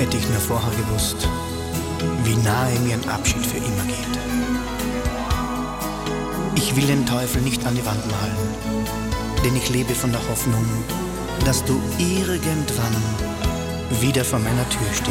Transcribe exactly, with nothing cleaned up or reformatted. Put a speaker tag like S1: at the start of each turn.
S1: Hätte ich nur vorher gewusst, wie nahe mir ein Abschied für immer geht. Ich will den Teufel nicht an die Wand malen, denn ich lebe von der Hoffnung, dass du irgendwann wieder vor meiner Tür stehst.